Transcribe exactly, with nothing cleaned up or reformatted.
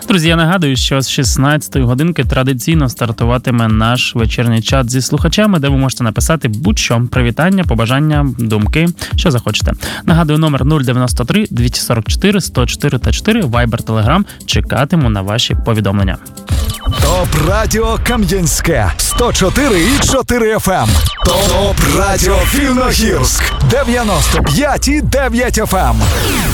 Друзі, я нагадую, що з шістнадцятої годинки традиційно стартуватиме наш вечірній чат зі слухачами, де ви можете написати будь-що, привітання, побажання, думки, що захочете. Нагадую, номер нуль дев'яносто три двісті сорок чотири сто чотири та чотири, Viber, Telegram. Чекатиму на ваші повідомлення. Топ Радіо Кам'янське сто чотири і чотири еф ем. Топ Радіо Вільногірськ дев'яносто п'ять і дев'ять еф ем.